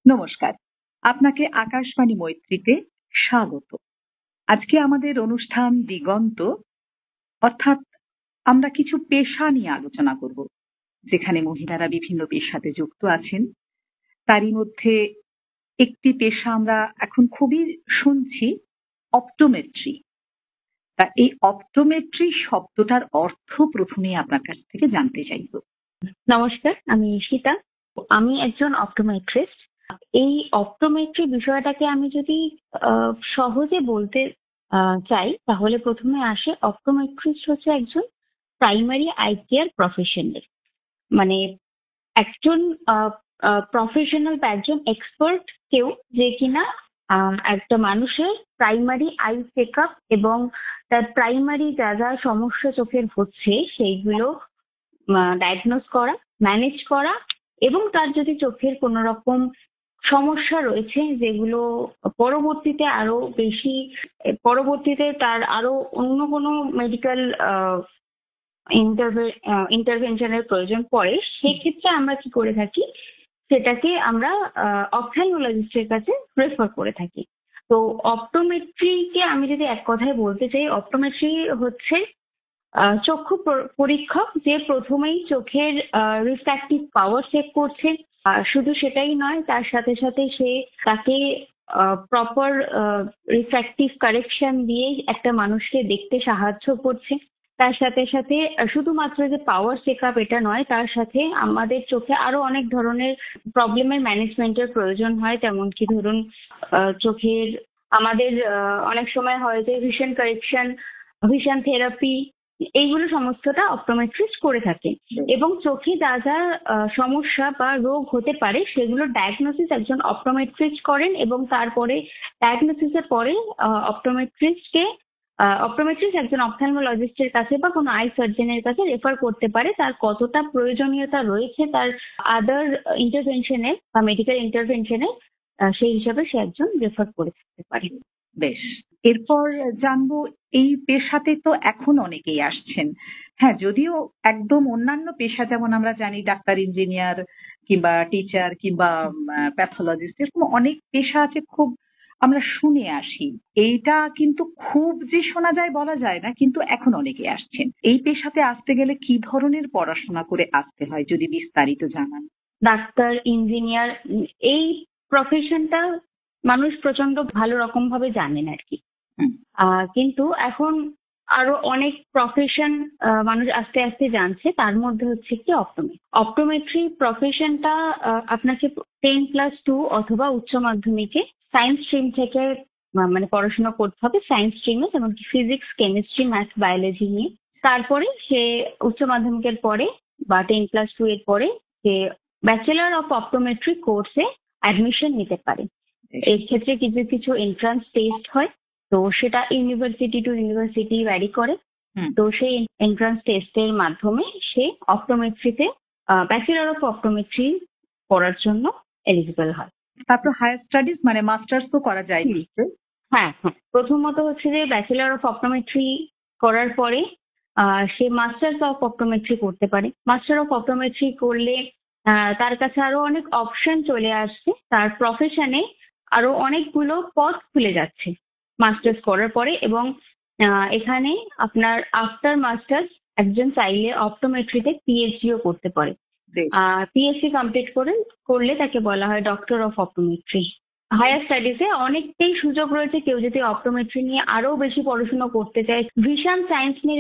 নমস্কার। আপনাকে আকাশবাণী মৈত্রীতে স্বাগত। আজকে আমাদের অনুষ্ঠান দিগন্ত, অর্থাৎ আমরা কিছু পেশা নিয়ে আলোচনা করব, যেখানে মহিলারা বিভিন্ন পেশাতে যুক্ত আছেন। তারই মধ্যে একটি পেশা আমরা এখন খুবই শুনছি, অপটোমেট্রি। তা এই অপটোমেট্রি শব্দটার অর্থ প্রথমেই আপনার কাছ থেকে জানতে চাইব। নমস্কার, আমি ঈশিতা। আমি একজন অপটোমেট্রিস্ট। এই অপটোমেট্রি বিষয়টাকে আমি যদি সহজে বলতে চাই, তাহলে প্রথমে আসে অপটোমেট্রিস্ট হচ্ছে একজন প্রাইমারি আই কেয়ার প্রফেশনাল। মানে একজন প্রফেশনাল বা একজন এক্সপার্ট কেউ, যে কিনা একটা মানুষের প্রাইমারি আই চেক আপ এবং তার প্রাইমারি যা যা সমস্যা চোখের হচ্ছে সেইগুলো ডায়াগনোজ করা, ম্যানেজ করা, এবং তার যদি চোখের কোনো রকম সমস্যা রয়েছে যেগুলো পরবর্তীতে তার আরো অন্য কোনো মেডিকেল ইন্টারভেনশনের প্রয়োজন পড়ে, সেক্ষেত্রে আমরা কি করে থাকি, সেটাকে আমরা অপথ্যালমোলজিস্টের কাছে রেফার করে থাকি। তো অপটোমেট্রিকে আমি যদি এক কথায় বলতে চাই, অপটোমেট্রি হচ্ছে চক্ষু পরীক্ষক, যে প্রথমেই চোখের রিফ্র্যাক্টিভ পাওয়ার চেক করছে। শুধু সেটাই নয়, তার সাথে সাথে সে তাকে প্রপার রিফ্র্যাক্টিভ কারেকশন দিয়ে একটা মানুষকে দেখতে সাহায্য করছে। তার সাথে সাথে শুধুমাত্র যে পাওয়ার চেক আপ এটা নয়, তার সাথে আমাদের চোখে আরো অনেক ধরনের প্রবলেমের ম্যানেজমেন্টের প্রয়োজন হয়। যেমন কি ধরুন, চোখের আমাদের অনেক সময় হয় যে ভিশন কারেকশন, ভিশন থেরাপি, এইগুলো সমস্তটা অপটোমেট্রিস্ট করে থাকে। এবং চোখে যা যা সমস্যা বা রোগ হতে পারে সেগুলো ডায়াগনোসিস একজন অপটোমেট্রিস্ট করেন, এবং তারপরে ডায়াগনোসিসের পরে অপটোমেট্রিস্ট একজন অপথ্যালমোলজিস্টের কাছে বা কোনো আই সার্জনের কাছে রেফার করতে পারে। তার কতটা প্রয়োজনীয়তা রয়েছে তার আদার ইন্টারভেনশনে বা মেডিকেল ইন্টারভেনশনে, সেই হিসাবে সে একজন রেফার করে থাকতে পারে। বেশ, এরপর জানবো, এই পেশাতে তো এখন অনেকেই আসছেন। হ্যাঁ, যদিও একদম অন্যান্য পেশা, যেমন আমরা জানি ডাক্তার, ইঞ্জিনিয়ার কিংবা টিচার কিংবা প্যাথোলজিস্ট, এরকম অনেক পেশা আছে, খুব আমরা শুনে আসি। এইটা কিন্তু খুব যে শোনা যায় বলা যায় না, কিন্তু এখন অনেকে আসছেন। এই পেশাতে আসতে গেলে কি ধরনের পড়াশোনা করে আসতে হয়, যদি বিস্তারিত জানান। ডাক্তার, ইঞ্জিনিয়ার, এই প্রফেশনটা মানুষ প্রচন্ড ভালো রকম ভাবে জানেন আর কি। কিন্তু এখন আরো অনেক প্রফেশন মানুষ আস্তে আস্তে জানছে। তার মধ্যে হচ্ছে কি অপটোমেট্রি প্রফেশনটা আপনাকে 10+2 অথবা উচ্চ মাধ্যমিকে সায়েন্স স্ট্রিম থেকে মানে পড়াশোনা করতে হবে। সায়েন্স স্ট্রিমে যেমন কি ফিজিক্স, কেমিস্ট্রি, ম্যাথ, বায়োলজি নিয়ে। তারপরে সে উচ্চ মাধ্যমিকের পরে বা 10+2 এর পরে সে ব্যাচেলর অফ অপটোমেট্রি কোর্সে অ্যাডমিশন নিতে পারে। এর ক্ষেত্রে কিছু কিছু এন্ট্রান্স টেস্ট হয়, তো সেটা ইউনিভার্সিটি টু ইউনিভার্সিটি ভ্যারি করে। তো সেই এন্ট্রান্স টেস্টের মাধ্যমে সে অপটোমেট্রিতে ব্যাচেলর অফ অপটোমেট্রি পড়ার জন্য এলিজিবল হয়। তারপর হায়ার স্টাডিজ মানে মাস্টার্স তো করা যায়। হ্যাঁ, প্রথমত হচ্ছে যে ব্যাচেলর অফ অপটোমেট্রি করার পরে সে মাস্টার্স অফ অপটোমেট্রি করতে পারে। মাস্টার অফ অপটোমেট্রি করলে তার কাছে আরো অনেক অপশন চলে আসছে, তার প্রফেশনে আরো অনেকগুলো পথ খুলে যাচ্ছে মাস্টার্স করার পরে। এবং এখানে আপনার আফটার মাস্টার্স একজন চাইলে অপটোমেট্রিতে পিএইচডিও করতে পারে। পিএইচডি কমপ্লিট করলে তাকে বলা হয় ডক্টর অফ অপটোমেট্রি। হায়ার স্টাডিজে অনেকটাই সুযোগ রয়েছে। কেউ যদি অপটোমেট্রি নিয়ে আরো বেশি পড়াশোনা করতে চায়, ভিশন সায়েন্স নিয়ে